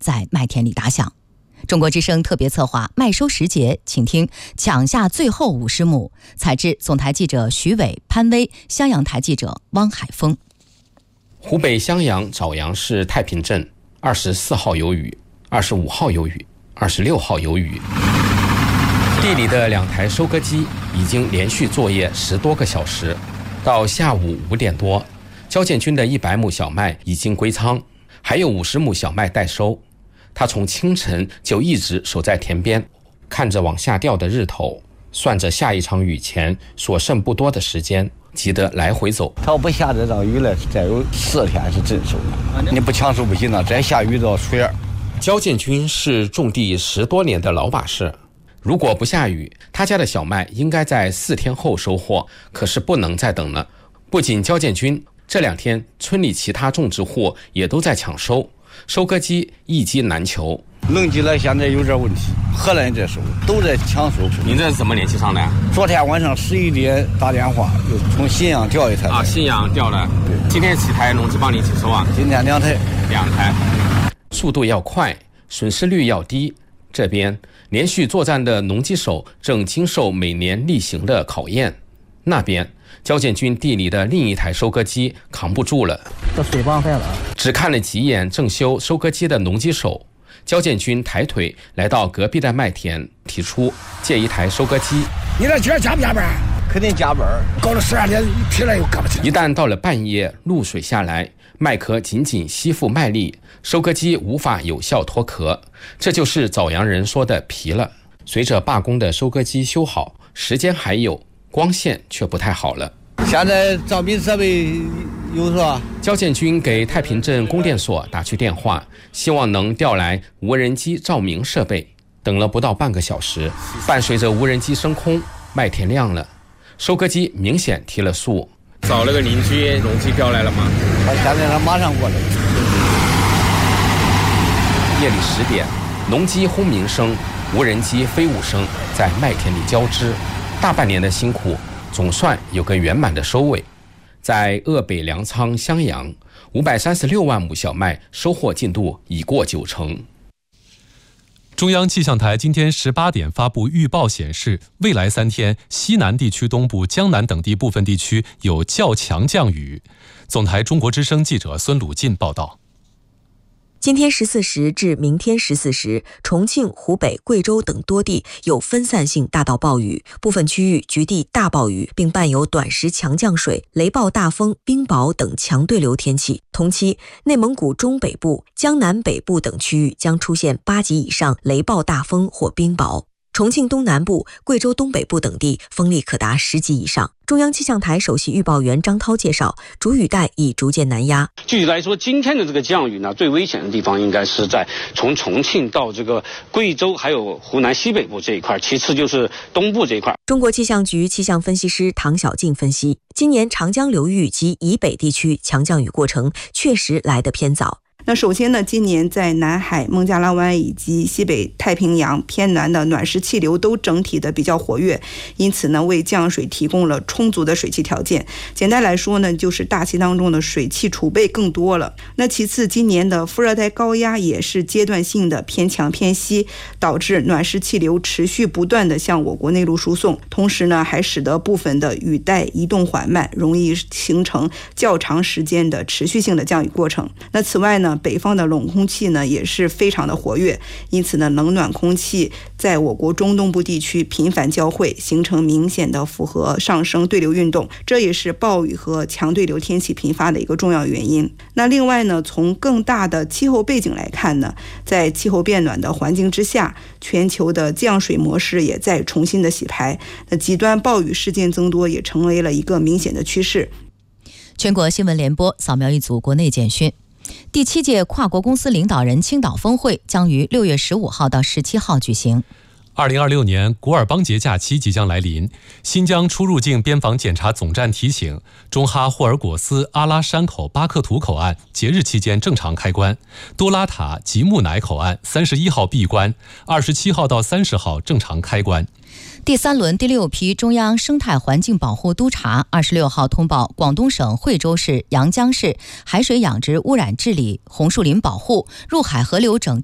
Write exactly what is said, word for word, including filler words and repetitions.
在麦田里打响。中国之声特别策划麦收时节，请听抢下最后五十亩。采制总台记者徐伟、潘威，襄阳台记者汪海峰。 湖北襄阳枣阳市太平镇二十四号有雨，二十五号有雨，二十六号有雨。地里的两台收割机已经连续作业十多个小时，到下午五点多，交建军的一百亩小麦已经归仓，还有五十亩小麦待收。他从清晨就一直守在田边，看着往下掉的日头，算着下一场雨前所剩不多的时间，急得来回走。 他要不下这场雨了，再有四天是真收了。你不抢收不行了，再下雨到水儿。 交建军是种地十多年的老把式，如果不下雨，他家的小麦应该在四天后收获，可是不能再等了。不仅交建军，这两天村里其他种植户也都在抢收，收割机一机难求。 农机了现在有点问题，荷兰这时候都在抢收。 您这是怎么联系上的呀？ 昨天晚上十一点打电话，又从信阳调一台。 啊，信阳调了。对，今天几台农机帮你一起收啊？ 今天两台。 两台。速度要快，损失率要低。这边连续作战的农机手正经受每年例行的考验，那边交建军地里的另一台收割机扛不住了， 这水帮坏了。 只看了几眼正修收割机的农机手，交建军抬腿来到隔壁的麦田，提出借一台收割机。 你这今儿加不加班？ 肯定加班， 搞了十二点，疲了又干不起来。 一旦到了半夜，露水下来，麦壳紧紧吸附麦粒，收割机无法有效脱壳，这就是枣阳人说的皮了。随着罢工的收割机修好，时间还有，光线却不太好了。 现在照明设备有是吧？ 交建军给太平镇供电所打去电话，希望能调来无人机照明设备。等了不到半个小时，伴随着无人机升空，麦田亮了，收割机明显提了速。找了个邻居，农机调来了吗？ 他现在他马上过来。 夜里十点，农机轰鸣声、无人机飞舞声在麦田里交织，大半年的辛苦总算有个圆满的收尾。在鄂北粮仓襄阳，五百三十六万亩小麦收获进度已过九成。 中央气象台今天十八点发布预报显示，未来三天西南地区东部、江南等地部分地区有较强降雨。总台中国之声记者孙鲁进报道。 今天十四时至明天十四时，重庆、湖北、贵州等多地有分散性大到暴雨，部分区域局地大暴雨，并伴有短时强降水、雷暴大风、冰雹等强对流天气。同期，内蒙古中北部、江南北部等区域将出现八级以上雷暴大风或冰雹。重庆东南部、贵州东北部等地风力可达十级以上。中央气象台首席预报员张涛介绍，主雨带已逐渐南压。 具体来说，今天的这个降雨呢，最危险的地方应该是在从重庆到这个贵州还有湖南西北部这一块，其次就是东部这一块。 中国气象局气象分析师唐小静分析，今年长江流域及以北地区强降雨过程确实来得偏早。 那首先呢，今年在南海、孟加拉湾以及西北太平洋偏南的暖湿气流都整体的比较活跃，因此呢，为降水提供了充足的水汽条件。简单来说呢，就是大气当中的水汽储备更多了。那其次，今年的副热带高压也是阶段性的偏强偏西，导致暖湿气流持续不断的向我国内陆输送，同时呢，还使得部分的雨带移动缓慢，容易形成较长时间的持续性的降雨过程。那此外呢，北方的冷空气呢也是非常的活跃，因此呢，冷暖空气在我国中东部地区频繁交汇，形成明显的符合上升对流运动，这也是暴雨和强对流天气频发的一个重要原因。那另外呢，从更大的气候背景来看呢，在气候变暖的环境之下，全球的降水模式也在重新的洗牌，那极端暴雨事件增多也成为了一个明显的趋势。 全国新闻联播扫描一组国内简讯。第七届跨国公司领导人青岛峰会将于六月十五号到十七号举行。 二零二六年古尔邦节假期即将来临，新疆出入境边防检查总站提醒，中哈霍尔果斯阿拉山口巴克图口岸节日期间正常开关，多拉塔吉木乃口岸三十一号闭关，二十七号到三十号正常开关。 第三轮第六批中央生态环境保护督察二十六号通报广东省惠州市、阳江市海水养殖污染治理、红树林保护、入海河流整治